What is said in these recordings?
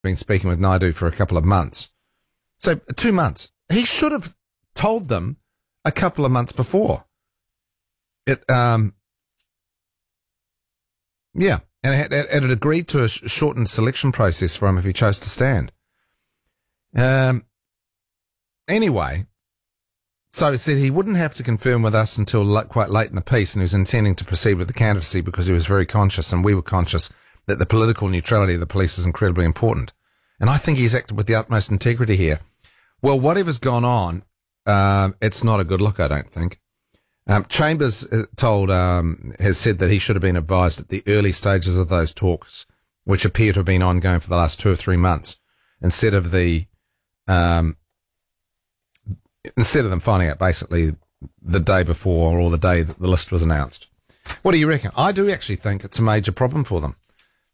been speaking with Naidu for a couple of months. So 2 months. He should have told them a couple of months before. And it had agreed to a shortened selection process for him if he chose to stand. Anyway, so he said he wouldn't have to confirm with us until quite late in the piece, and he was intending to proceed with the candidacy because he was very conscious, and we were conscious, that the political neutrality of the police is incredibly important. And I think he's acted with the utmost integrity here. Well, whatever's gone on, it's not a good look, I don't think. Chambers has said that he should have been advised at the early stages of those talks, which appear to have been ongoing for the last 2 or 3 months, instead of them finding out basically the day before or the day that the list was announced. What do you reckon? I do actually think it's a major problem for them,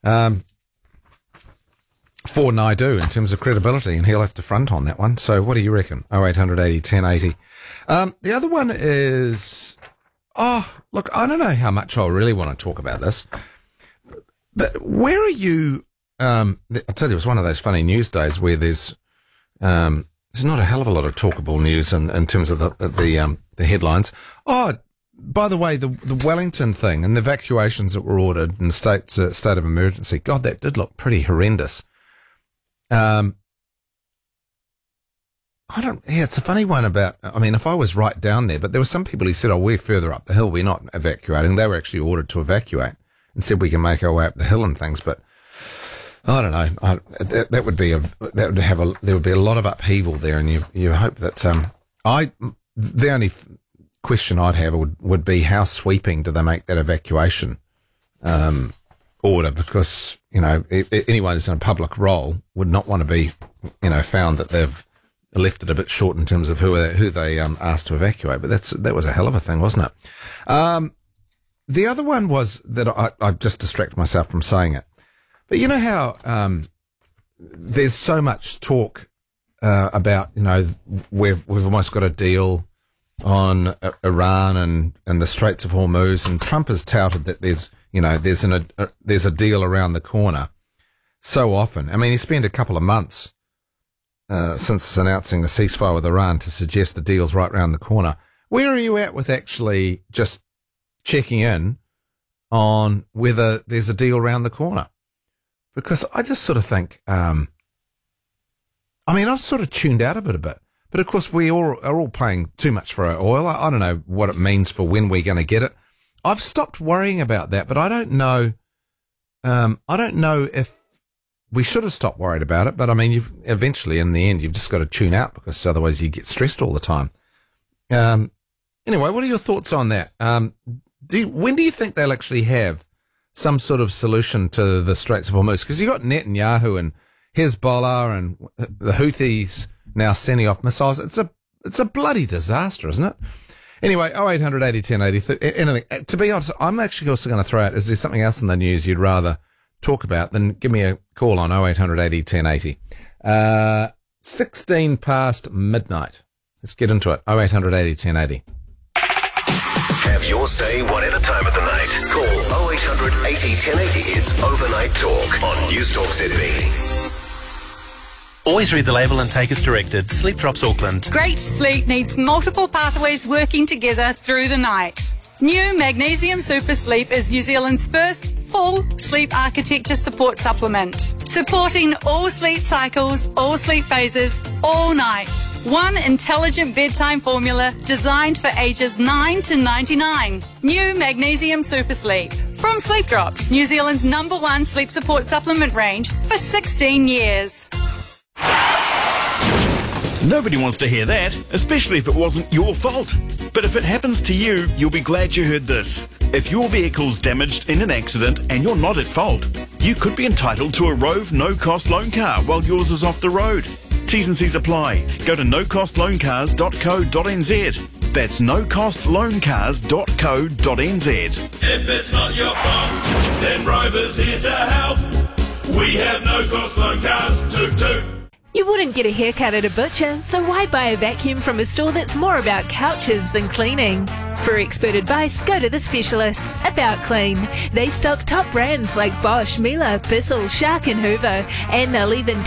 for Naidu in terms of credibility, and he'll have to front on that one. So what do you reckon? 0800 80 1080. The other one is, look, I don't know how much I really want to talk about this, but where are you? I'll tell you, it was one of those funny news days where there's not a hell of a lot of talkable news in terms of the headlines. Oh, by the way, the Wellington thing and the evacuations that were ordered in the state of emergency, God, that did look pretty horrendous. It's a funny one if I was right down there, but there were some people who said, we're further up the hill, we're not evacuating. They were actually ordered to evacuate and said we can make our way up the hill and things, but I don't know. There would be a lot of upheaval there, and you hope that, the only question I'd have would be how sweeping do they make that evacuation, order, because, anyone who's in a public role would not want to be, found that they've left it a bit short in terms of who they asked to evacuate. But that was a hell of a thing, wasn't it? The other one was that I just distracted myself from saying it. But you know how there's so much talk about, we've almost got a deal on Iran and the Straits of Hormuz, and Trump has touted that there's a deal around the corner so often. I mean, he spent a couple of months since announcing the ceasefire with Iran to suggest the deal's right around the corner. Where are you at with actually just checking in on whether there's a deal around the corner? Because I just sort of think, I've sort of tuned out of it a bit. But of course, we are all paying too much for our oil. I don't know what it means for when we're going to get it. I've stopped worrying about that, but I don't know. I don't know if we should have stopped worried about it. But I mean, eventually, in the end, you've just got to tune out, because otherwise you get stressed all the time. Anyway, what are your thoughts on that? When do you think they'll actually have some sort of solution to the Straits of Hormuz? Because you've got Netanyahu and Hezbollah and the Houthis now sending off missiles. It's a bloody disaster, isn't it? Anyway, 0800 80 10 80. Anything. To be honest, I'm actually also going to throw out, is there something else in the news you'd rather talk about? Then give me a call on 0800 80 10 80. 16 past midnight. Let's get into it. 0800 80 10 80. Have your say whatever time of the night. Call 0800 80 1080. It's Overnight Talk on News Talk Sydney. Always read the label and take as directed. Sleep Drops Auckland. Great sleep needs multiple pathways working together through the night. New Magnesium Super Sleep is New Zealand's first full sleep architecture support supplement, supporting all sleep cycles, all sleep phases, all night. One intelligent bedtime formula designed for ages 9 to 99. New Magnesium Super Sleep. From Sleep Drops, New Zealand's #1 sleep support supplement range for 16 years. Nobody wants to hear that, especially if it wasn't your fault. But if it happens to you, you'll be glad you heard this. If your vehicle's damaged in an accident and you're not at fault, you could be entitled to a Rove no-cost loan car while yours is off the road. T's and C's apply. Go to nocostloancars.co.nz. That's nocostloancars.co.nz. If it's not your fault, then Rover's here to help. We have no-cost loan cars. Toot toot. You wouldn't get a haircut at a butcher, so why buy a vacuum from a store that's more about couches than cleaning? For expert advice, go to the specialists, About Clean. They stock top brands like Bosch, Miele, Bissell, Shark and Hoover, and they'll even